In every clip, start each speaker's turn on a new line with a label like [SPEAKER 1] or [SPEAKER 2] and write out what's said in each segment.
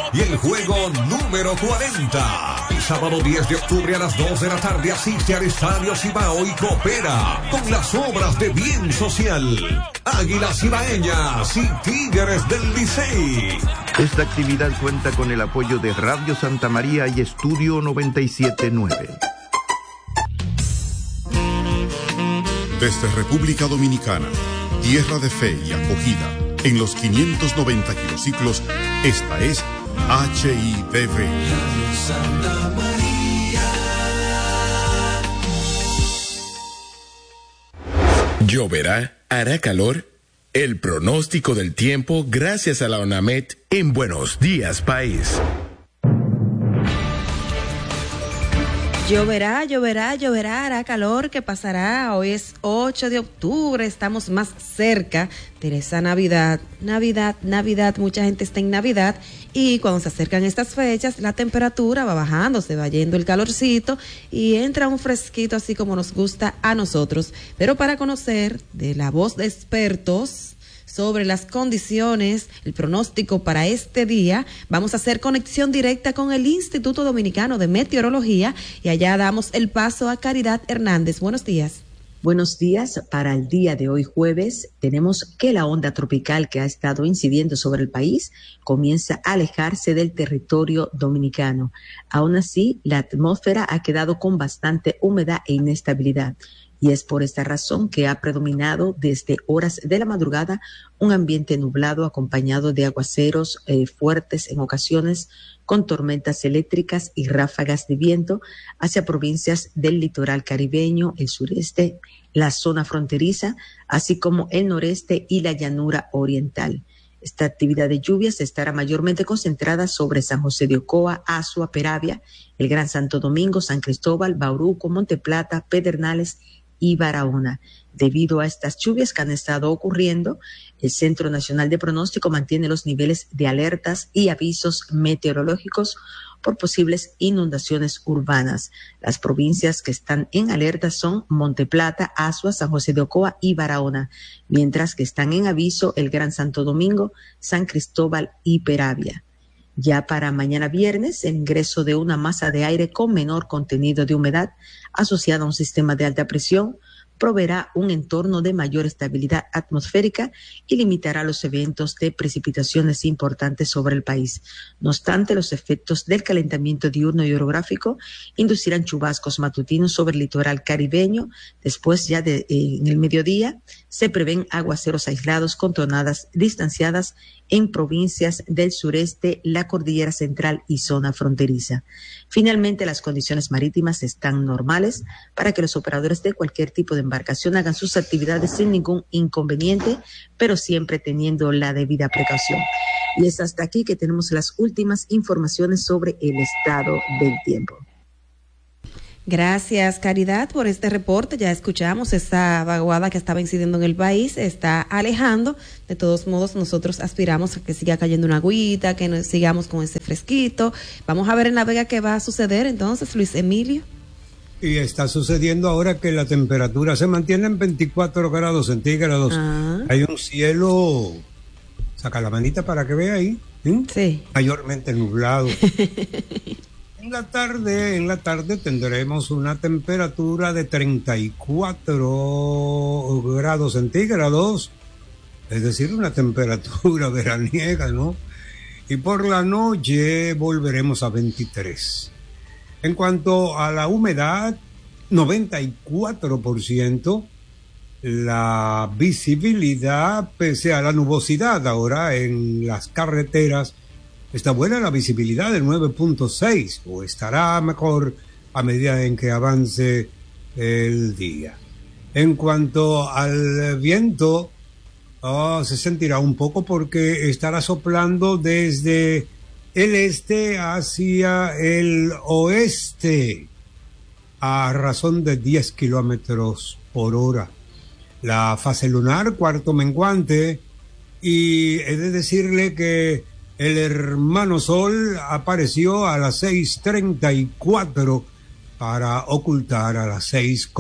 [SPEAKER 1] y el juego número 40. El sábado 10 de octubre a las 2 de la tarde asiste al Estadio Cibao y coopera con las obras de bien social. Águilas Cibaeñas y Tigres del Licey.
[SPEAKER 2] Esta actividad cuenta con el apoyo de Radio Santa María y Estudio 97.9.
[SPEAKER 3] Desde República Dominicana, tierra de fe y acogida, en los 590 kilociclos, esta es HIDV.
[SPEAKER 4] Santa María.
[SPEAKER 5] ¿Lloverá? ¿Hará calor? El pronóstico del tiempo gracias a la ONAMED en Buenos Días País.
[SPEAKER 6] Lloverá, lloverá, lloverá, hará calor, ¿qué pasará? Hoy es 8 de octubre, estamos más cerca de esa Navidad. Navidad, mucha gente está en Navidad y cuando se acercan estas fechas la temperatura va bajando, se va yendo el calorcito y entra un fresquito así como nos gusta a nosotros. Pero para conocer de la voz de expertos sobre las condiciones, el pronóstico para este día, vamos a hacer conexión directa con el Instituto Dominicano de Meteorología y allá damos el paso a Caridad Hernández. Buenos días.
[SPEAKER 7] Buenos días. Para el día de hoy jueves tenemos que la onda tropical que ha estado incidiendo sobre el país comienza a alejarse del territorio dominicano. Aún así, la atmósfera ha quedado con bastante humedad e inestabilidad. Y es por esta razón que ha predominado desde horas de la madrugada un ambiente nublado acompañado de aguaceros fuertes en ocasiones con tormentas eléctricas y ráfagas de viento hacia provincias del litoral caribeño, el sureste, la zona fronteriza, así como el noreste y la llanura oriental. Esta actividad de lluvias estará mayormente concentrada sobre San José de Ocoa, Azua, Peravia, el Gran Santo Domingo, San Cristóbal, Bauruco, Monte Plata, Pedernales y Barahona. Debido a estas lluvias que han estado ocurriendo, el Centro Nacional de Pronóstico mantiene los niveles de alertas y avisos meteorológicos por posibles inundaciones urbanas. Las provincias que están en alerta son Monte Plata, Azua, San José de Ocoa y Barahona, mientras que están en aviso el Gran Santo Domingo, San Cristóbal y Peravia. Ya para mañana viernes, el ingreso de una masa de aire con menor contenido de humedad asociada a un sistema de alta presión proveerá un entorno de mayor estabilidad atmosférica y limitará los eventos de precipitaciones importantes sobre el país. No obstante, los efectos del calentamiento diurno y orográfico inducirán chubascos matutinos sobre el litoral caribeño. Después, ya en el mediodía, se prevén aguaceros aislados con tronadas distanciadas en provincias del sureste, la cordillera central y zona fronteriza. Finalmente, las condiciones marítimas están normales para que los operadores de cualquier tipo de embarcación hagan sus actividades sin ningún inconveniente, pero siempre teniendo la debida precaución. Y es hasta aquí que tenemos las últimas informaciones sobre el estado del tiempo.
[SPEAKER 6] Gracias, Caridad, por este reporte. Ya escuchamos esa vaguada que estaba incidiendo en el país, está alejando. De todos modos, nosotros aspiramos a que siga cayendo una agüita, que nos sigamos con ese fresquito. Vamos a ver en La Vega qué va a suceder entonces, Luis Emilio.
[SPEAKER 8] Y está sucediendo ahora que la temperatura se mantiene en 24 grados centígrados. Hay un cielo, saca la manita para que vea ahí,
[SPEAKER 6] sí,
[SPEAKER 8] mayormente nublado. En la tarde tendremos una temperatura de 34 grados centígrados, es decir, una temperatura veraniega, ¿no? Y por la noche volveremos a 23. En cuanto a la humedad, 94%, la visibilidad, pese a la nubosidad ahora en las carreteras, está buena la visibilidad del 9.6, o estará mejor a medida en que avance el día. En cuanto al viento, se sentirá un poco porque estará soplando desde el este hacia el oeste a razón de 10 kilómetros por hora. La fase lunar, cuarto menguante, y he de decirle que el hermano Sol apareció a las 6:34 para ocultar a las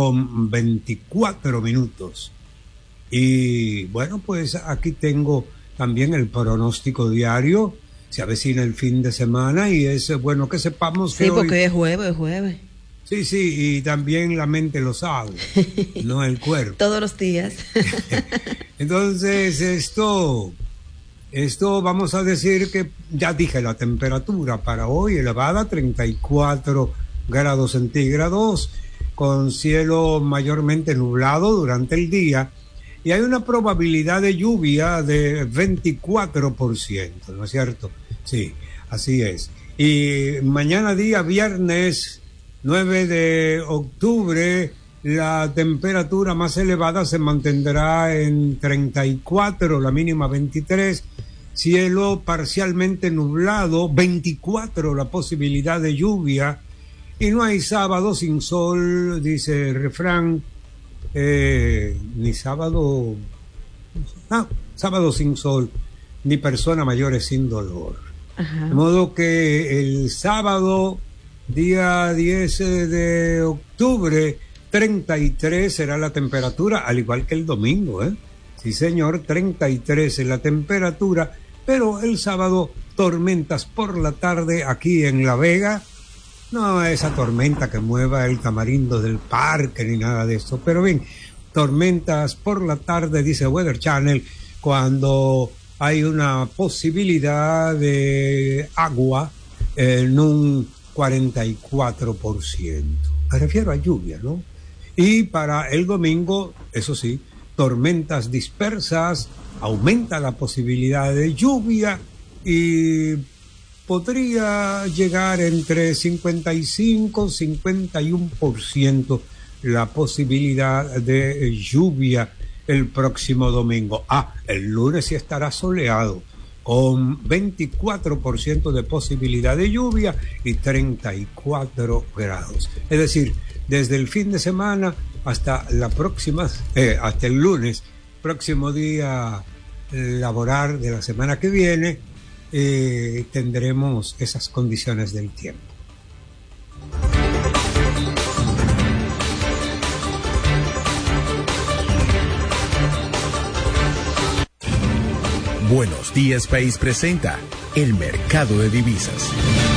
[SPEAKER 8] 6:24. Y bueno, pues aquí tengo también el pronóstico diario se avecina el fin de semana y es bueno que sepamos que
[SPEAKER 6] sí, porque
[SPEAKER 8] hoy...
[SPEAKER 6] es jueves.
[SPEAKER 8] Sí, y también la mente lo sabe, no el cuerpo.
[SPEAKER 6] Todos los días.
[SPEAKER 8] Entonces, esto vamos a decir que, ya dije, la temperatura para hoy elevada, 34 grados centígrados, con cielo mayormente nublado durante el día, y hay una probabilidad de lluvia de 24%, ¿no es cierto? Sí, así es. Y mañana día viernes 9 de octubre, la temperatura más elevada se mantendrá en 34, la mínima 23, cielo parcialmente nublado, 24 la posibilidad de lluvia, y no hay sábado sin sol, dice el refrán, ni sábado, sábado sin sol, ni persona mayores sin dolor. Ajá. De modo que el sábado, día 10 de octubre, 33 será la temperatura, al igual que el domingo, ¿eh? Sí, señor, 33 es la temperatura, pero el sábado tormentas por la tarde aquí en La Vega. No esa tormenta que mueva el tamarindo del parque ni nada de eso, pero bien, tormentas por la tarde, dice Weather Channel, cuando hay una posibilidad de agua en un 44%. Me refiero a lluvia, ¿no? Y para el domingo, eso sí, tormentas dispersas, aumenta la posibilidad de lluvia y podría llegar entre 55 y 51% la posibilidad de lluvia el próximo domingo. El lunes sí estará soleado, con 24% de posibilidad de lluvia y 34 grados. Es decir, desde el fin de semana hasta hasta el lunes, próximo día laboral de la semana que viene, tendremos esas condiciones del tiempo.
[SPEAKER 5] Buenos Días País presenta el mercado de divisas.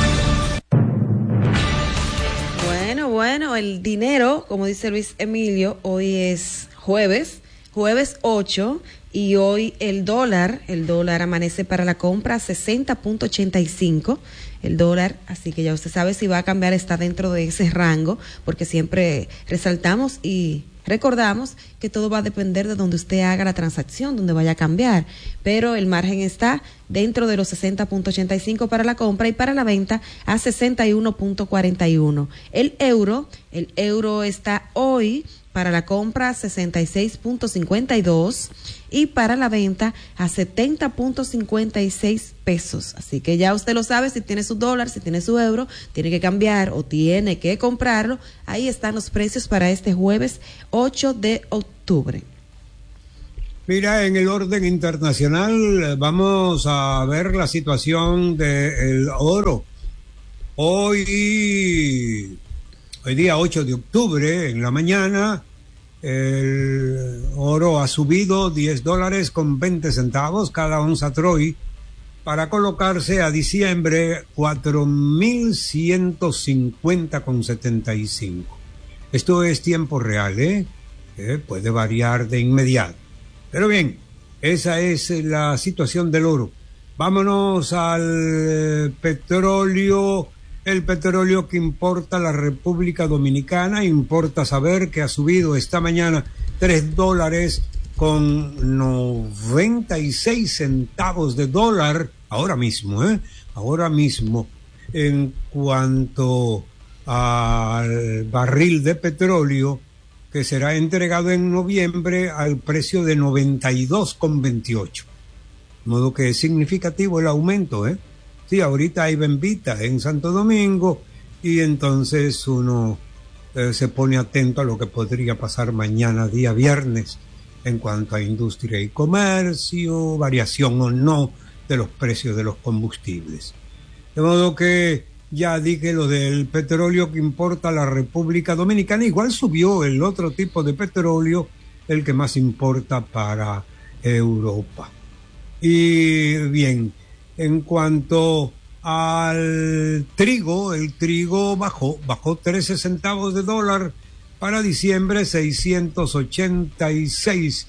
[SPEAKER 6] Bueno, el dinero, como dice Luis Emilio, hoy es jueves 8, y hoy el dólar amanece para la compra a 60.85 el dólar, así que ya usted sabe si va a cambiar, está dentro de ese rango, porque siempre resaltamos y recordamos que todo va a depender de donde usted haga la transacción, donde vaya a cambiar, pero el margen está dentro de los 60.85 para la compra y para la venta a 61.41. El euro está hoy para la compra a 66.52 y para la venta a 70.56 pesos. Así que ya usted lo sabe, si tiene su dólar, si tiene su euro, tiene que cambiar o tiene que comprarlo. Ahí están los precios para este jueves 8 de octubre.
[SPEAKER 8] Mira, en el orden internacional vamos a ver la situación del oro. Hoy día 8 de octubre, en la mañana, el oro ha subido $10 con 20 centavos cada onza Troy para colocarse a diciembre 4.150,75. Esto es tiempo real, puede variar de inmediato. Pero bien, esa es la situación del oro. Vámonos al petróleo. El petróleo que importa la República Dominicana, importa saber que ha subido esta mañana $3 con 96 centavos de dólar, ahora mismo, en cuanto al barril de petróleo que será entregado en noviembre al precio de 92,28. De modo que es significativo el aumento, Sí, ahorita hay bembita en Santo Domingo y entonces uno se pone atento a lo que podría pasar mañana, día viernes, en cuanto a industria y comercio, variación o no de los precios de los combustibles. De modo que ya dije lo del petróleo que importa la República Dominicana, igual subió el otro tipo de petróleo, el que más importa para Europa. Y bien, En cuanto al trigo, el trigo bajó 13 centavos de dólar para diciembre, 686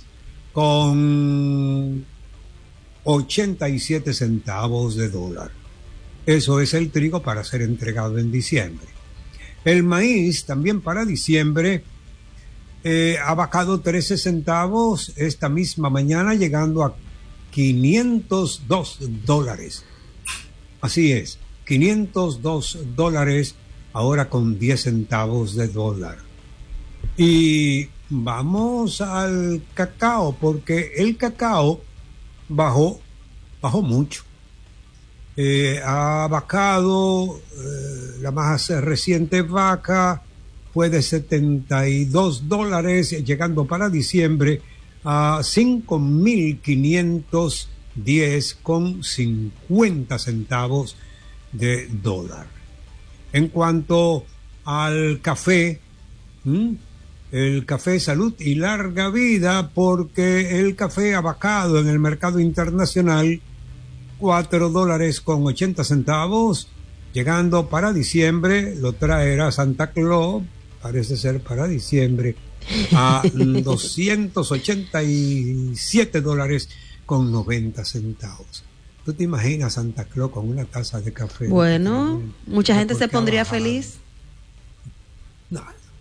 [SPEAKER 8] con 87 centavos de dólar. Eso es el trigo para ser entregado en diciembre. El maíz también para diciembre ha bajado 13 centavos esta misma mañana, llegando a 502 dólares. Así es, 502 dólares ahora con 10 centavos de dólar. Y vamos al cacao, porque el cacao bajó mucho. Ha bajado, la más reciente baja fue de 72 dólares, llegando para diciembre a 5.510 con 50 centavos de dólar. En cuanto al café, el café Salud y Larga Vida, porque el café ha bajado en el mercado internacional 4 dólares con 80 centavos, llegando para diciembre, lo traerá Santa Claus, parece ser para diciembre, a 287 dólares con 90 centavos. ¿Tú te imaginas Santa Claus con una taza de café?
[SPEAKER 6] Bueno, mucha gente se pondría feliz.
[SPEAKER 8] No.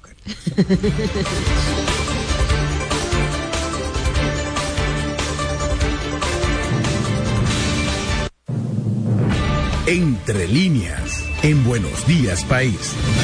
[SPEAKER 5] Entre líneas, en Buenos Días País.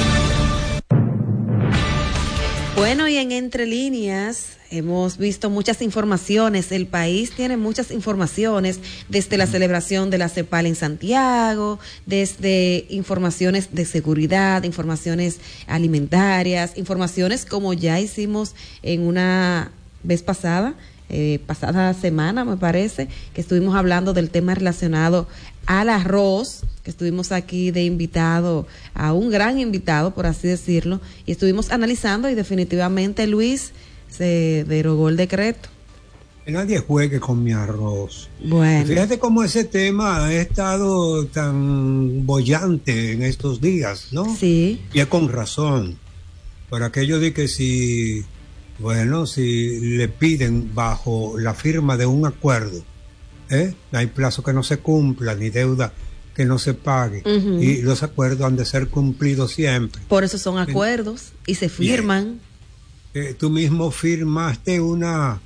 [SPEAKER 6] Bueno, y en Entre Líneas hemos visto muchas informaciones. El país tiene muchas informaciones, desde la celebración de la CEPAL en Santiago, desde informaciones de seguridad, informaciones alimentarias, informaciones como ya hicimos en una vez pasada semana, me parece, que estuvimos hablando del tema relacionado al arroz, que estuvimos aquí de invitado a un gran invitado, por así decirlo, y estuvimos analizando y definitivamente, Luis, se derogó el decreto.
[SPEAKER 8] Que nadie juegue con mi arroz.
[SPEAKER 6] Bueno.
[SPEAKER 8] Fíjate cómo ese tema ha estado tan bollante en estos días, ¿no?
[SPEAKER 6] Sí.
[SPEAKER 8] Y es con razón. Por aquello de que si le piden bajo la firma de un acuerdo, no hay plazo que no se cumpla, ni deuda que no se pague, y los acuerdos han de ser cumplidos siempre.
[SPEAKER 6] Por eso son acuerdos y se firman.
[SPEAKER 8] Tú mismo firmaste un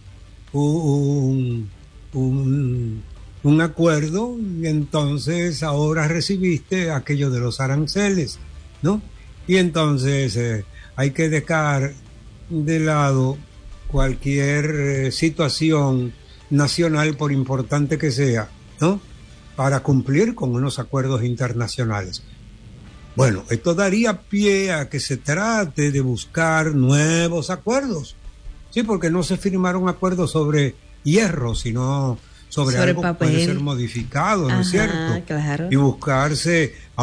[SPEAKER 8] acuerdo y entonces ahora recibiste aquello de los aranceles, ¿no? Y entonces hay que dejar de lado cualquier situación nacional, por importante que sea, ¿no? Para cumplir con unos acuerdos internacionales. Bueno, esto daría pie a que se trate de buscar nuevos acuerdos. Sí, porque no se firmaron acuerdos sobre hierro, sino sobre algo que puede ser modificado, ¿no es cierto?
[SPEAKER 6] Claro.
[SPEAKER 8] Y buscarse